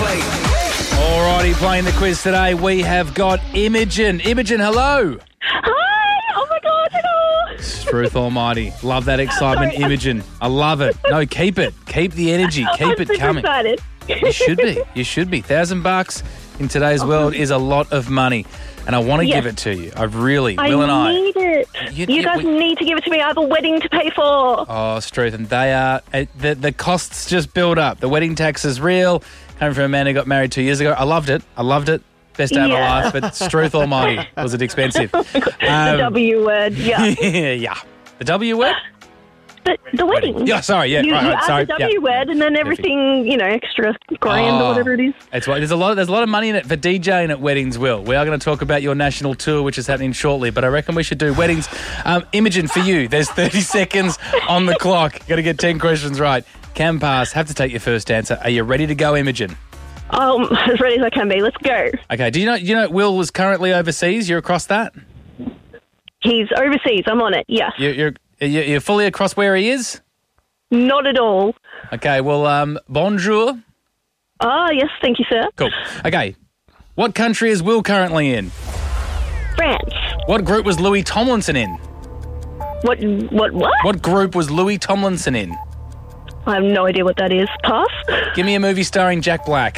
plate. Alrighty, playing the quiz today, we have got Imogen. Imogen, hello. Hi! Oh my God, hello! Struth almighty. Love that excitement, Sorry. Imogen. I love it. No, keep it. Keep the energy. Keep it super coming. excited. You should be. You should be. $1,000 in today's world is a lot of money. And I want to Yes. give it to you. I really, I Will and I. need it. You guys need to give it to me. I have a wedding to pay for. Oh, Struth, and they are, the costs just build up. The wedding tax is real. Coming from a man who got married 2 years ago. I loved it. Best day of my Yeah. life, but Struth almighty, was it expensive? The W word, yeah. Yeah. The W word? The wedding. Yeah, sorry, yeah. You right, add sorry. the W word and then everything, extra grand or whatever it is. It's there's a lot of money in it for DJing at weddings, Will. We are going to talk about your national tour, which is happening shortly, but I reckon we should do weddings. Imogen, for you, there's 30 seconds on the clock. Got to get 10 questions right. Can pass. Have to take your first answer. Are you ready to go, Imogen? As ready as I can be. Let's go. Okay. Do you know Will was currently overseas? You're across that? He's overseas. I'm on it. Yeah. You're fully across where he is? Not at all. Okay. Well, bonjour. Ah, yes. Thank you, sir. Cool. Okay. What country is Will currently in? France. What group was Louis Tomlinson in? What? What group was Louis Tomlinson in? I have no idea what that is. Pass. Give me a movie starring Jack Black.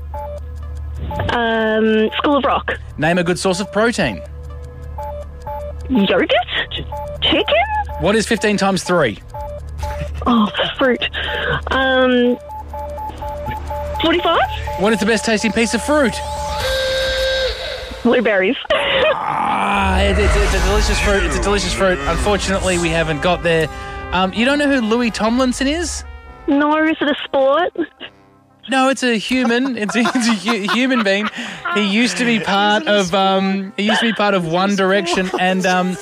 School of Rock. Name a good source of protein. Yogurt? Chicken? What is 15 times 3? Oh, fruit. 45? What is the best tasting piece of fruit? Blueberries. It's a delicious fruit. It's a delicious fruit. Unfortunately, we haven't got there. You don't know who Louis Tomlinson is? No, is it a sport? No, it's a human. It's a human being. He used to be part of One Direction and nah.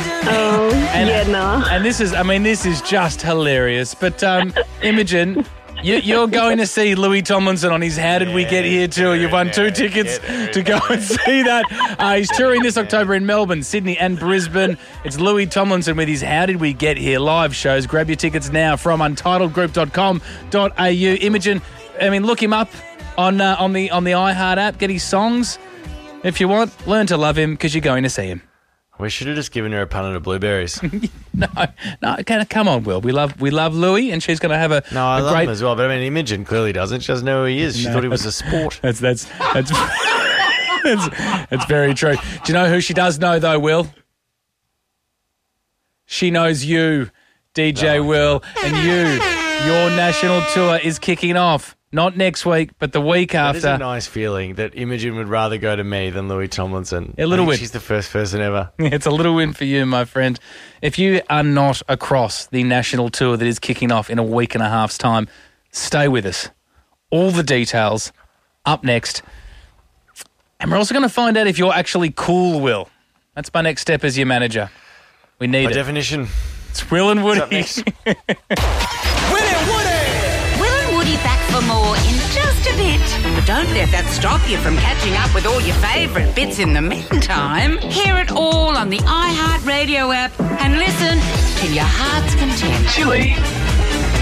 And this is just hilarious. But Imogen, you're going to see Louis Tomlinson on his How Did We Get Here tour. You've won 2 tickets to go and see that. He's touring this October in Melbourne, Sydney and Brisbane. It's Louis Tomlinson with his How Did We Get Here live shows. Grab your tickets now from untitledgroup.com.au. Imogen, look him up on the iHeart app. Get his songs. If you want, learn to love him because you're going to see him. We should have just given her a punnet of blueberries. No, come on, Will. We love Louis, and she's going to have a No, I love great him as well, but Imogen clearly doesn't. She doesn't know who he is. She thought he was a sport. That's that's very true. Do you know who she does know though, Will? She knows you, DJ Will, and your national tour is kicking off. Not next week, but the week after. It's a nice feeling that Imogen would rather go to me than Louis Tomlinson. A little I think win. She's the first person ever. It's a little win for you, my friend. If you are not across the national tour that is kicking off in a week and a half's time, stay with us. All the details up next. And we're also going to find out if you're actually cool, Will. That's my next step as your manager. We need By it. definition. It's Will and Woody. What's up next? Will and Woody! Will and Woody back for more in just a bit. But don't let that stop you from catching up with all your favourite bits in the meantime. Hear it all on the iHeart Radio app and listen to your heart's content. Chili